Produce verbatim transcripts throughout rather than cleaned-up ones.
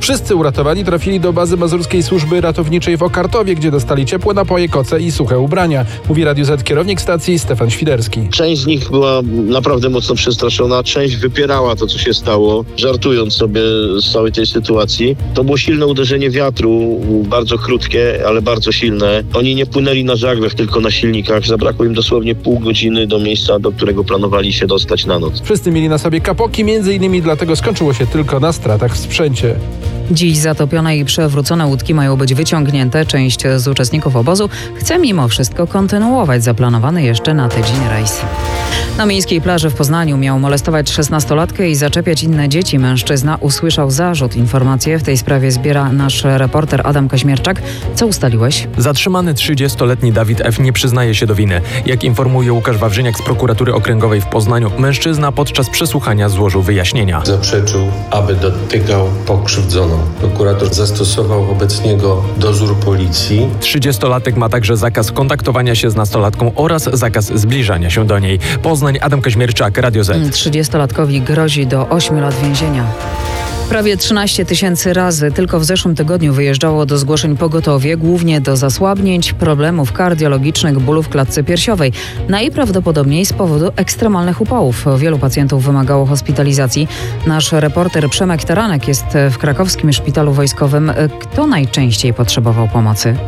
Wszyscy uratowani trafili do bazy Mazurskiej Służby Ratowniczej w Okartowie, gdzie dostali ciepłe napoje, koce i suche ubrania. Mówi Radio Z kierownik stacji Stefan Świderski. Część z nich była naprawdę mocno przestraszona, część wypierała to, co się stało, żartując sobie z całej tej sytuacji. To było silne uderzenie wiatru, bardzo krótkie, ale bardzo silne. Oni nie płynęli na żaglach, tylko na silnikach. Zabrakło im dosłownie pół godziny do miejsca, do którego planowali się dostać na noc. Wszyscy mieli na sobie kapoki, między innymi dlatego skończyło się tylko na stratach w sprzęcie. Dziś zatopione i przewrócone łódki mają być wyciągnięte. Część z uczestników obozu chce mimo wszystko kontynuować zaplanowany jeszcze na tydzień rejs. Na miejskiej plaży w Poznaniu miał molestować szesnastolatkę i zaczepiać inne dzieci. Mężczyzna usłyszał zarzut. Informacje w tej sprawie zbiera nasz reporter Adam Kaźmierczak. Co ustaliłeś? Zatrzymany trzydziestoletni Dawid F. nie przyznaje się do winy. Jak informuje Łukasz Wawrzyniak z prokuratury okręgowej w Poznaniu, mężczyzna podczas przesłuchania złożył wyjaśnienia. Zaprzeczył, aby dotykał pokrzywdzoną. Prokurator zastosował wobec niego dozór policji. trzydziestolatek ma także zakaz kontaktowania się z nastolatką oraz zakaz zbliżania się do niej. Poznań, Adam Kaźmierczak, Radio Z. trzydziestolatkowi grozi do ośmiu lat więzienia. Prawie trzynaście tysięcy razy tylko w zeszłym tygodniu wyjeżdżało do zgłoszeń pogotowie, głównie do zasłabnięć, problemów kardiologicznych, bólu w klatce piersiowej. Najprawdopodobniej z powodu ekstremalnych upałów. Wielu pacjentów wymagało hospitalizacji. Nasz reporter Przemek Taranek jest w krakowskim szpitalu wojskowym. Kto najczęściej potrzebował pomocy?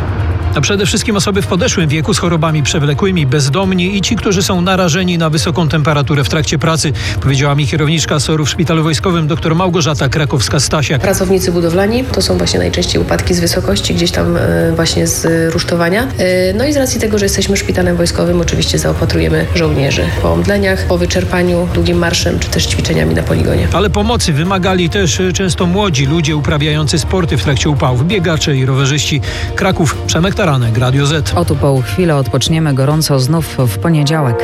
A przede wszystkim osoby w podeszłym wieku z chorobami przewlekłymi, bezdomni i ci, którzy są narażeni na wysoką temperaturę w trakcie pracy, powiedziała mi kierowniczka S O R-u w Szpitalu Wojskowym dr Małgorzata Krakowska-Stasiak. Pracownicy budowlani to są właśnie najczęściej upadki z wysokości, gdzieś tam właśnie z rusztowania. No i z racji tego, że jesteśmy szpitalem wojskowym, oczywiście zaopatrujemy żołnierzy po omdleniach, po wyczerpaniu, długim marszem czy też ćwiczeniami na poligonie. Ale pomocy wymagali też często młodzi ludzie uprawiający sporty w trakcie upałów, biegacze i rowerzyści. Kraków, Przemek Taranek, Radio Z. Oto po chwilę odpoczniemy gorąco znów w poniedziałek.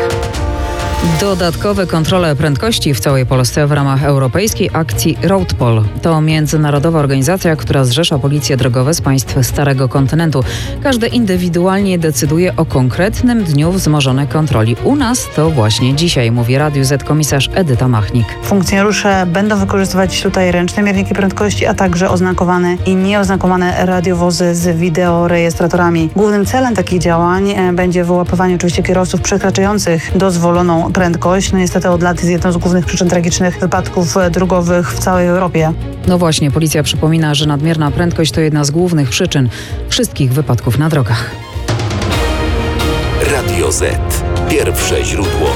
Dodatkowe kontrole prędkości w całej Polsce w ramach europejskiej akcji RoadPol. To międzynarodowa organizacja, która zrzesza policje drogowe z państw Starego Kontynentu. Każdy indywidualnie decyduje o konkretnym dniu wzmożonej kontroli. U nas to właśnie dzisiaj, mówi Radiu Z komisarz Edyta Machnik. Funkcjonariusze będą wykorzystywać tutaj ręczne mierniki prędkości, a także oznakowane i nieoznakowane radiowozy z wideorejestratorami. Głównym celem takich działań będzie wyłapywanie oczywiście kierowców przekraczających dozwoloną prędkość. No niestety od lat jest jedną z głównych przyczyn tragicznych wypadków drogowych w całej Europie. No właśnie, policja przypomina, że nadmierna prędkość to jedna z głównych przyczyn wszystkich wypadków na drogach. Radio Z. Pierwsze źródło.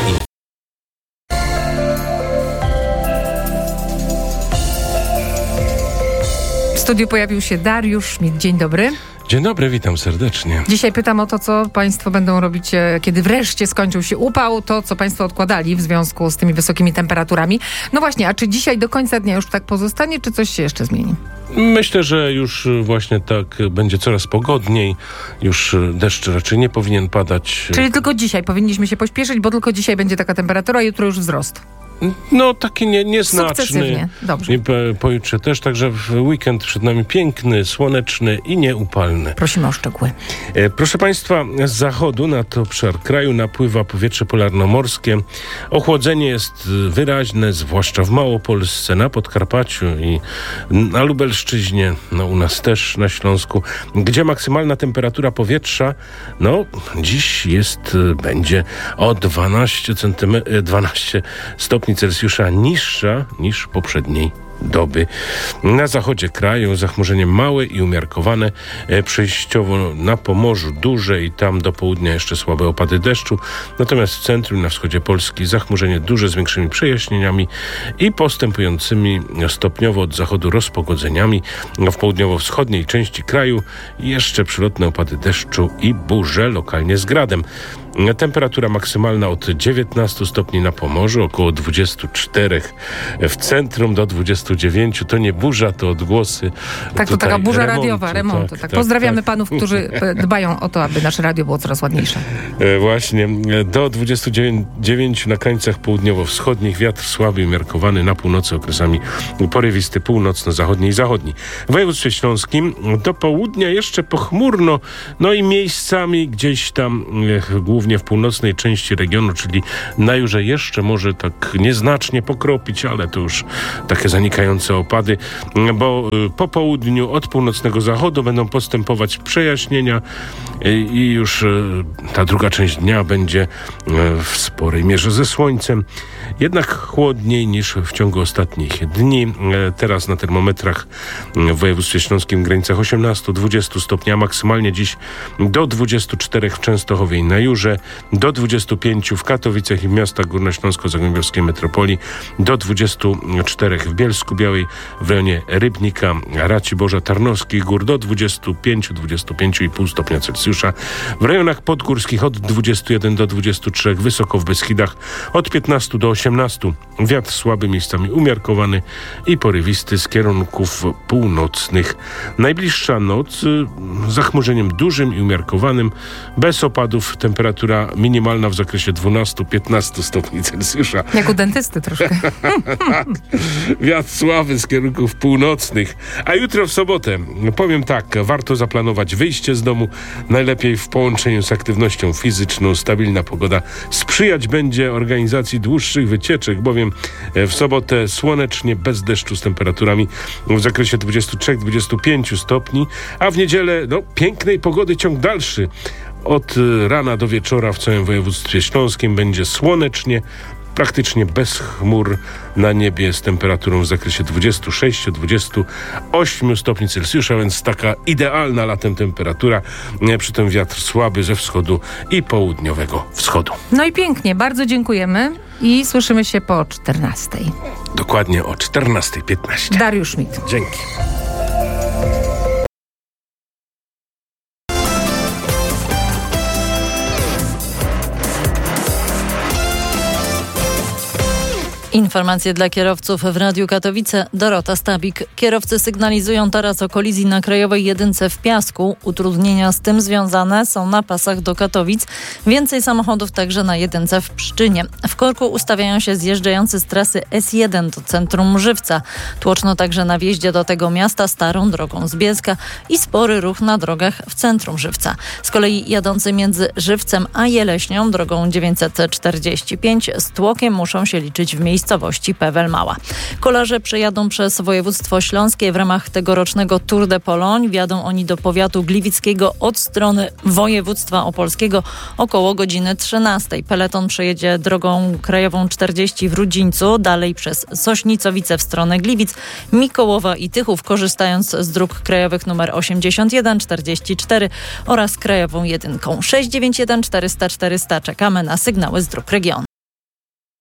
W studiu pojawił się Dariusz Schmidt. Dzień dobry. Dzień dobry, witam serdecznie. Dzisiaj pytam o to, co państwo będą robić, kiedy wreszcie skończył się upał, to, co państwo odkładali w związku z tymi wysokimi temperaturami. No właśnie, a czy dzisiaj do końca dnia już tak pozostanie, czy coś się jeszcze zmieni? Myślę, że już właśnie tak będzie coraz pogodniej. Już deszcz raczej nie powinien padać. Czyli tylko dzisiaj powinniśmy się pośpieszyć, bo tylko dzisiaj będzie taka temperatura, a jutro już wzrost. No taki nie, nieznaczny. Sukcesywnie, dobrze. I po, pojutrze też, także w weekend przed nami piękny, słoneczny i nieupalny. Prosimy o szczegóły. E, proszę Państwa, z zachodu nad obszar kraju napływa powietrze polarnomorskie. Ochłodzenie jest wyraźne, zwłaszcza w Małopolsce, na Podkarpaciu i na Lubelszczyźnie, no u nas też na Śląsku, gdzie maksymalna temperatura powietrza, no dziś jest, będzie o dwanaście centymetrów, dwanaście stopni Celsjusza niższa niż poprzedniej doby. Na zachodzie kraju zachmurzenie małe i umiarkowane, e, przejściowo na Pomorzu duże i tam do południa jeszcze słabe opady deszczu, natomiast w centrum i na wschodzie Polski zachmurzenie duże z większymi przejaśnieniami i postępującymi stopniowo od zachodu rozpogodzeniami. W południowo-wschodniej części kraju jeszcze przelotne opady deszczu i burze, lokalnie z gradem. Temperatura maksymalna od dziewiętnastu stopni na Pomorzu, około dwudziestu czterech w centrum do dwudziestu dziewięciu. To nie burza, to odgłosy. Tak, to taka burza remontu, radiowa, remontu. Tak, tak. Tak, Pozdrawiamy tak. panów, którzy dbają o to, aby nasze radio było coraz ładniejsze. Właśnie. Do dwudziestu dziewięciu na krańcach południowo-wschodnich wiatr słaby, umiarkowany, na północy okresami porywisty, północno-zachodni i zachodni. W województwie śląskim do południa jeszcze pochmurno, no i miejscami gdzieś tam głównie głównie w północnej części regionu, czyli na Jurze jeszcze może tak nieznacznie pokropić, ale to już takie zanikające opady, bo po południu od północnego zachodu będą postępować przejaśnienia i już ta druga część dnia będzie w sporej mierze ze słońcem, jednak chłodniej niż w ciągu ostatnich dni. Teraz na termometrach w województwie śląskim w granicach osiemnaście do dwudziestu stopni, a maksymalnie dziś do dwudziestu czterech w Częstochowie i na Jurze, do dwudziestu pięciu w Katowicach i w miastach górnośląsko-zagłębiowskiej metropolii, do dwudziestu czterech w Bielsku Białej, w rejonie Rybnika, Raciborza, Tarnowskich Gór do dwudziestu pięciu do dwudziestu pięciu i pół stopnia Celsjusza, w rejonach podgórskich od dwudziestu jeden do dwudziestu trzech, wysoko w Beskidach od piętnastu do osiemnastu. Wiatr słaby, miejscami umiarkowany i porywisty z kierunków północnych. Najbliższa noc z zachmurzeniem dużym i umiarkowanym, bez opadów, temperatura minimalna w zakresie dwunastu do piętnastu stopni Celsjusza. Jak u dentysty troszkę. Wiatr słaby z kierunków północnych. A jutro w sobotę, powiem tak, warto zaplanować wyjście z domu, najlepiej w połączeniu z aktywnością fizyczną. Stabilna pogoda sprzyjać będzie organizacji dłuższych wycieczek, bowiem w sobotę słonecznie, bez deszczu, z temperaturami w zakresie dwudziestu trzech do dwudziestu pięciu stopni, a w niedzielę no, pięknej pogody ciąg dalszy. Od rana do wieczora w całym województwie śląskim będzie słonecznie, praktycznie bez chmur na niebie, z temperaturą w zakresie dwudziestu sześciu do dwudziestu ośmiu stopni Celsjusza, więc taka idealna latem temperatura, przy tym wiatr słaby ze wschodu i południowego wschodu. No i pięknie, bardzo dziękujemy i słyszymy się po czternastej. Dokładnie o czternasta piętnaście. Dariusz Schmidt. Dzięki. Informacje dla kierowców w Radiu Katowice. Dorota Stabik. Kierowcy sygnalizują teraz o kolizji na Krajowej Jedynce w Piasku. Utrudnienia z tym związane są na pasach do Katowic. Więcej samochodów także na Jedynce w Pszczynie. W korku ustawiają się zjeżdżający z trasy S jeden do centrum Żywca. Tłoczno także na wjeździe do tego miasta starą drogą z Bielska i spory ruch na drogach w centrum Żywca. Z kolei jadący między Żywcem a Jeleśnią drogą dziewięćset czterdzieści pięć z tłokiem muszą się liczyć w miejscu miejscowości Pewel Mała. Kolarze przejadą przez województwo śląskie w ramach tegorocznego Tour de Pologne. Wjadą oni do powiatu gliwickiego od strony województwa opolskiego około godziny trzynastej. Peleton przejedzie drogą krajową czterdzieści w Rudzińcu, dalej przez Sośnicowice w stronę Gliwic, Mikołowa i Tychów, korzystając z dróg krajowych nr osiemdziesiąt jeden, czterdzieści cztery oraz krajową jedynką. sześć dziewięć jeden czterysta czterysta. Czekamy na sygnały z dróg regionu.